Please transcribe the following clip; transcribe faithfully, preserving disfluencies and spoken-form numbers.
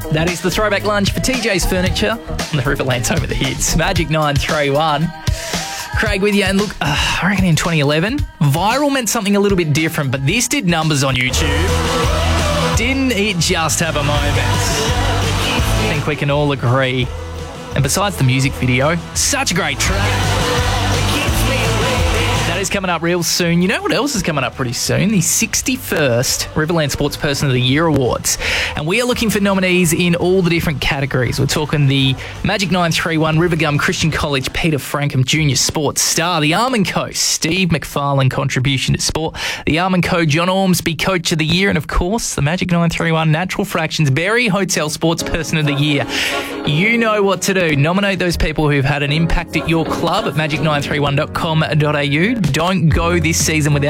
That is the throwback lunch for T J's Furniture on the Riverlands Home of the Hits. Magic nine three one. Craig with you, and look, uh, I reckon in twenty eleven, viral meant something a little bit different, but this did numbers on YouTube. Didn't it just have a moment? I think we can all agree. And besides the music video, such a great track. That is coming up real soon. You know what else is coming up pretty soon? The sixty-first Riverland Sports Person of the Year Awards. And we are looking for nominees in all the different categories. We're talking the Magic nine three one Rivergum Christian College Peter Frankham Junior Sports Star, the Arm and Co Steve McFarlane Contribution to Sport, the Arm and Co John Ormsby Coach of the Year, and of course the Magic nine three one Natural Fractions Berry Hotel Sports Person of the Year. You know what to do. Nominate those people who've had an impact at your club at magic nine three one dot com dot a u. Don't go this season without